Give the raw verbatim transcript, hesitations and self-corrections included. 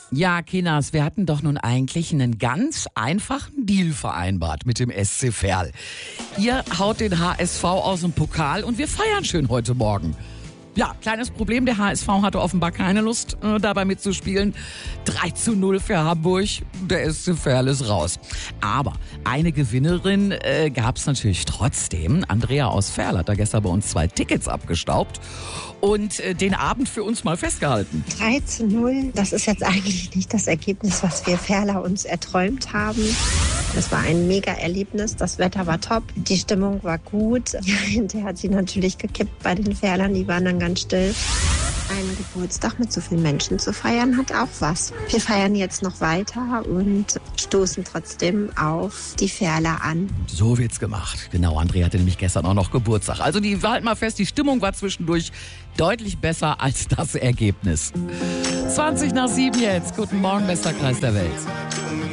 Ja, Kinas, wir hatten doch nun eigentlich einen ganz einfachen Deal vereinbart mit dem S C Verl. Ihr haut den H S V aus dem Pokal und wir feiern schön heute Morgen. Ja, kleines Problem, der H S V hatte offenbar keine Lust, äh, dabei mitzuspielen. drei zu null für Hamburg, der S C Verl ist raus. Aber eine Gewinnerin äh, gab es natürlich trotzdem. Andrea aus Verl hat da gestern bei uns zwei Tickets abgestaubt und äh, den Abend für uns mal festgehalten. drei zu null, das ist jetzt eigentlich nicht das Ergebnis, was wir Verler uns erträumt haben. Das war ein Mega-Erlebnis, das Wetter war top, die Stimmung war gut. Ja, hinterher hat sie natürlich gekippt bei den Verlern, die waren dann ganz still. Einen Geburtstag mit so vielen Menschen zu feiern, hat auch was. Wir feiern jetzt noch weiter und stoßen trotzdem auf die Verler an. So wird's gemacht. Genau, Andrea hatte nämlich gestern auch noch Geburtstag. Also die halten mal fest, die Stimmung war zwischendurch deutlich besser als das Ergebnis. zwanzig nach sieben jetzt. Guten Morgen, bester Kreis der Welt.